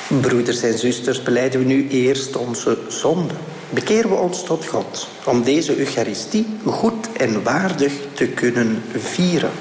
Broeders en zusters, belijden we nu eerst onze zonde. Bekeren we ons tot God om deze Eucharistie goed en waardig te kunnen vieren.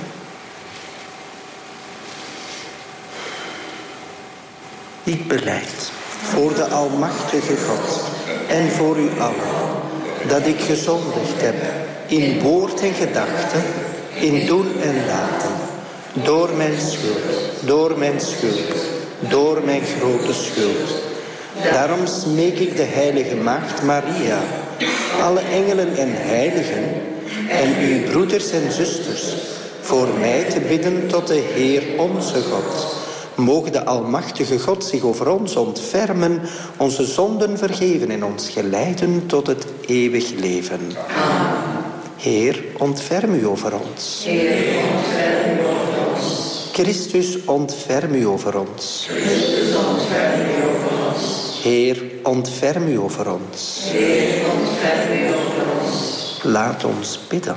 Ik belijd voor de Almachtige God en voor u allen dat ik gezondigd heb in woord en gedachte, in doen en laten, door mijn schuld, door mijn grote schuld. Daarom smeek ik de heilige Maagd Maria, alle engelen en heiligen en uw broeders en zusters voor mij te bidden tot de Heer onze God. Mogen de Almachtige God zich over ons ontfermen, onze zonden vergeven en ons geleiden tot het eeuwig leven. Amen. Heer, ontferm u over ons. Heer, ontferm u over ons. Christus, ontferm u over ons. Christus, ontferm u over ons. Heer, ontferm u over ons. Heer, ontferm u over ons. Laat ons bidden.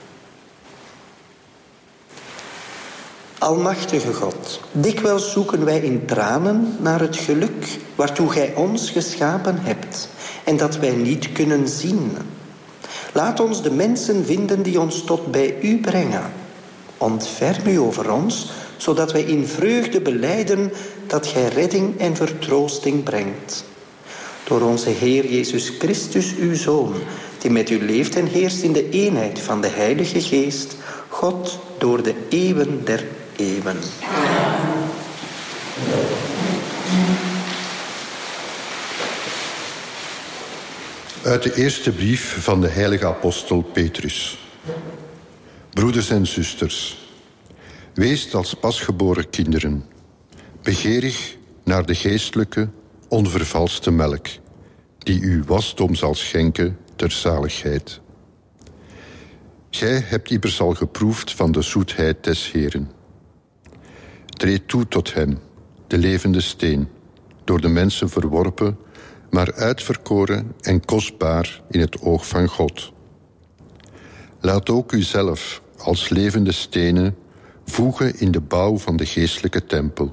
Almachtige God, dikwijls zoeken wij in tranen naar het geluk waartoe gij ons geschapen hebt en dat wij niet kunnen zien. Laat ons de mensen vinden die ons tot bij u brengen. Ontferm u over ons, zodat wij in vreugde belijden dat gij redding en vertroosting brengt. Door onze Heer Jezus Christus, uw Zoon, die met u leeft en heerst in de eenheid van de Heilige Geest, God door de eeuwen der eeuwen. Uit de eerste brief van de heilige apostel Petrus. Broeders en zusters, wees als pasgeboren kinderen, begeerig naar de geestelijke, onvervalste melk, die uw wasdom zal schenken ter zaligheid. Gij hebt immers al geproefd van de zoetheid des Heeren. Treed toe tot hem, de levende steen, door de mensen verworpen, maar uitverkoren en kostbaar in het oog van God. Laat ook uzelf als levende stenen voegen in de bouw van de geestelijke tempel.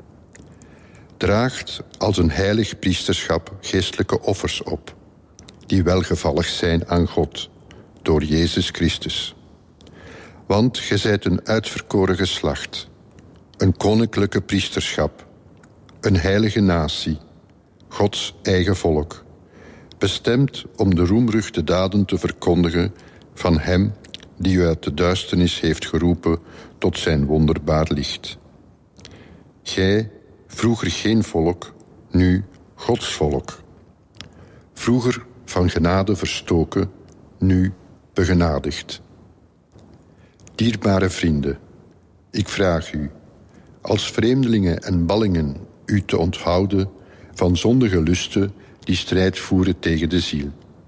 Draagt als een heilig priesterschap geestelijke offers op, die welgevallig zijn aan God, door Jezus Christus. Want gij zijt een uitverkoren geslacht, een koninklijke priesterschap, een heilige natie, Gods eigen volk, bestemd om de roemruchte daden te verkondigen van hem die u uit de duisternis heeft geroepen tot zijn wonderbaar licht. Gij, vroeger geen volk, nu Gods volk. Vroeger van genade verstoken, nu begenadigd. Dierbare vrienden, ik vraag u, als vreemdelingen en ballingen, u te onthouden van zondige lusten die strijd voeren tegen de ziel.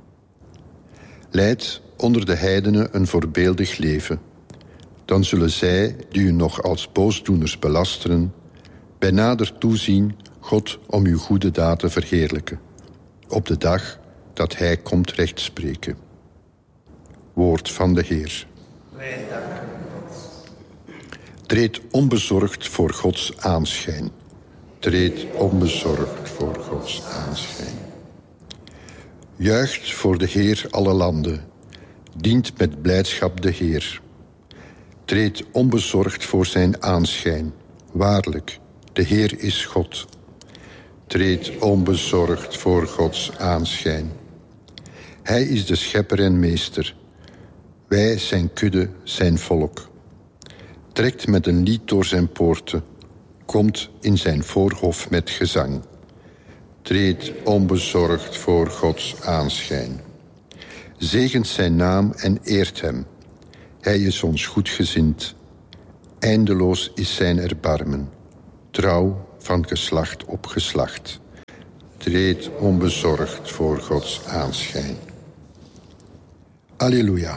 Leid onder de heidenen een voorbeeldig leven. Dan zullen zij, die u nog als boosdoeners belasteren, bij nader toezien God om uw goede daden verheerlijken, op de dag dat hij komt rechtspreken. Woord van de Heer. Wij danken God. Treed onbezorgd voor Gods aanschijn. Treed onbezorgd voor Gods aanschijn. Juicht voor de Heer alle landen. Dient met blijdschap de Heer. Treed onbezorgd voor zijn aanschijn. Waarlijk, de Heer is God. Treed onbezorgd voor Gods aanschijn. Hij is de schepper en meester. Wij zijn kudde, zijn volk. Trekt met een lied door zijn poorten. Komt in zijn voorhof met gezang. Treed onbezorgd voor Gods aanschijn. Zegent zijn naam en eert hem. Hij is ons goedgezind. Eindeloos is zijn erbarmen. Trouw van geslacht op geslacht. Treed onbezorgd voor Gods aanschijn. Alleluia.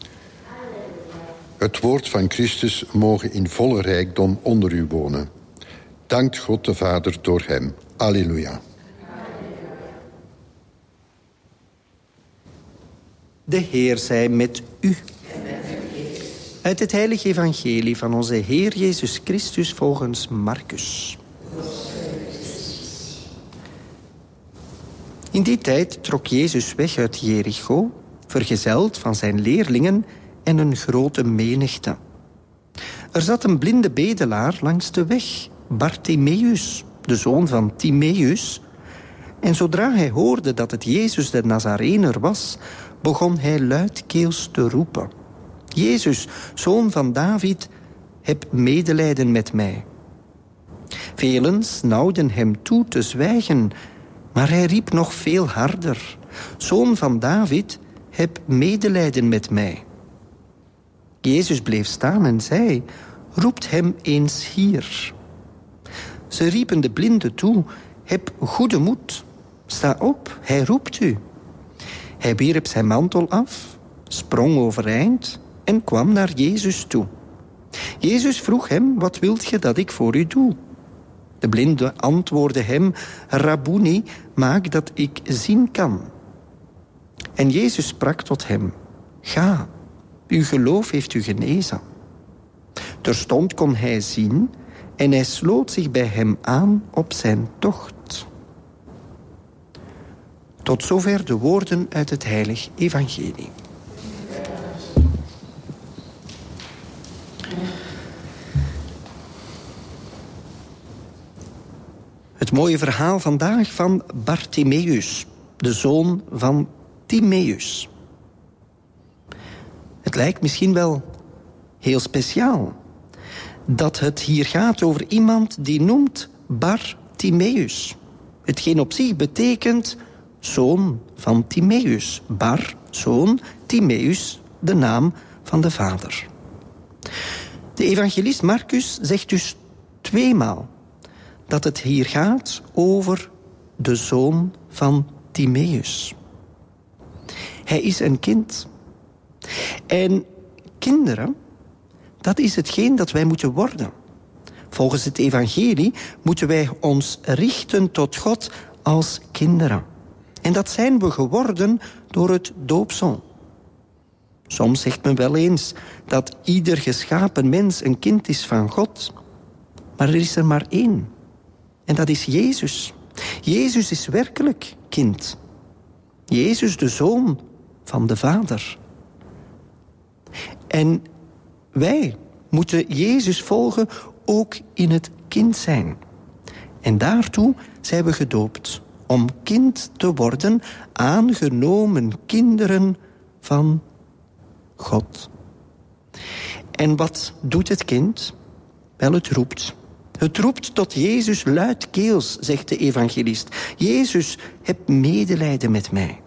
Het woord van Christus mogen in volle rijkdom onder u wonen. Dankt God de Vader door hem. Alleluia. De Heer zij met u. Uit het heilige evangelie van onze Heer Jezus Christus volgens Marcus. In die tijd trok Jezus weg uit Jericho, vergezeld van zijn leerlingen en een grote menigte. Er zat een blinde bedelaar langs de weg, Bartimeus, de zoon van Timeus. En zodra hij hoorde dat het Jezus de Nazarener was, begon hij luidkeels te roepen: Jezus, zoon van David, heb medelijden met mij. Velen snauwden hem toe te zwijgen, maar hij riep nog veel harder: Zoon van David, heb medelijden met mij. Jezus bleef staan en zei: Roept hem eens hier. Ze riepen de blinde toe: Heb goede moed, sta op, hij roept u. Hij wierp zijn mantel af, sprong overeind en kwam naar Jezus toe. Jezus vroeg hem: Wat wilt je dat ik voor u doe? De blinde antwoordde hem: Rabboni, maak dat ik zien kan. En Jezus sprak tot hem: Ga, uw geloof heeft u genezen. Terstond kon hij zien en hij sloot zich bij hem aan op zijn tocht. Tot zover de woorden uit het Heilig Evangelie. Het mooie verhaal vandaag van Bartimeus, de zoon van Timeus. Het lijkt misschien wel heel speciaal dat het hier gaat over iemand die noemt Bartimeus. Hetgeen op zich betekent zoon van Timeus. Bar, zoon, Timeus, de naam van de vader. De evangelist Marcus zegt dus 2 maal dat het hier gaat over de zoon van Timeus. Hij is een kind. En kinderen, dat is hetgeen dat wij moeten worden. Volgens het evangelie moeten wij ons richten tot God als kinderen. En dat zijn we geworden door het doopsel. Soms zegt men wel eens dat ieder geschapen mens een kind is van God. Maar er is er maar 1. En dat is Jezus. Jezus is werkelijk kind. Jezus, de zoon van de Vader. En wij moeten Jezus volgen ook in het kind zijn. En daartoe zijn we gedoopt om kind te worden, aangenomen kinderen van God. En wat doet het kind? Wel, het roept. Het roept tot Jezus luidkeels, zegt de evangelist. Jezus, heb medelijden met mij.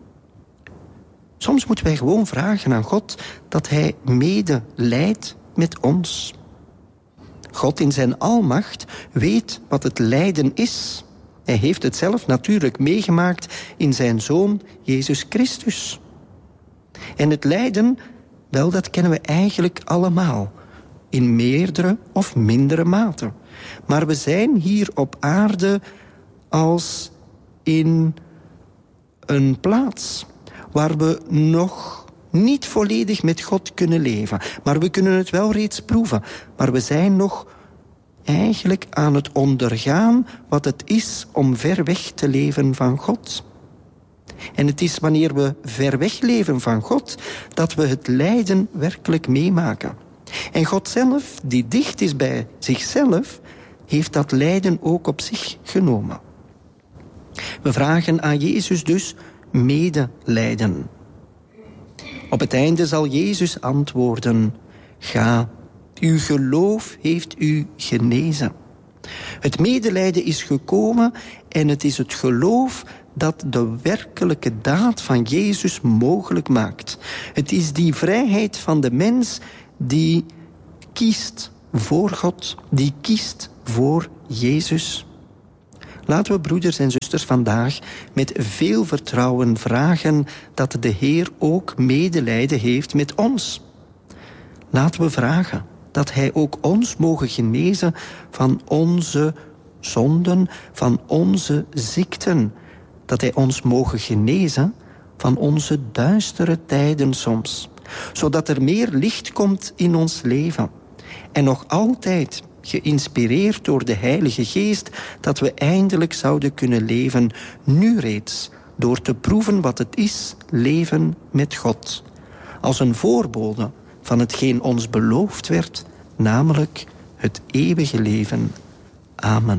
Soms moeten wij gewoon vragen aan God dat hij medelijdt met ons. God in zijn almacht weet wat het lijden is. Hij heeft het zelf natuurlijk meegemaakt in zijn Zoon Jezus Christus. En het lijden, wel, dat kennen we eigenlijk allemaal. In meerdere of mindere mate. Maar we zijn hier op aarde als in een plaats waar we nog niet volledig met God kunnen leven. Maar we kunnen het wel reeds proeven. Maar we zijn nog eigenlijk aan het ondergaan wat het is om ver weg te leven van God. En het is wanneer we ver weg leven van God dat we het lijden werkelijk meemaken. En God zelf, die dicht is bij zichzelf, heeft dat lijden ook op zich genomen. We vragen aan Jezus dus medelijden. Op het einde zal Jezus antwoorden: Ga, uw geloof heeft u genezen. Het medelijden is gekomen en het is het geloof dat de werkelijke daad van Jezus mogelijk maakt. Het is die vrijheid van de mens die kiest voor God, die kiest voor Jezus. Laten we, broeders en zusters, vandaag met veel vertrouwen vragen dat de Heer ook medelijden heeft met ons. Laten we vragen dat Hij ook ons mogen genezen van onze zonden, van onze ziekten. Dat Hij ons mogen genezen van onze duistere tijden soms. Zodat er meer licht komt in ons leven. En nog altijd, geïnspireerd door de Heilige Geest, dat we eindelijk zouden kunnen leven, nu reeds, door te proeven wat het is leven met God. Als een voorbode van hetgeen ons beloofd werd, namelijk het eeuwige leven. Amen.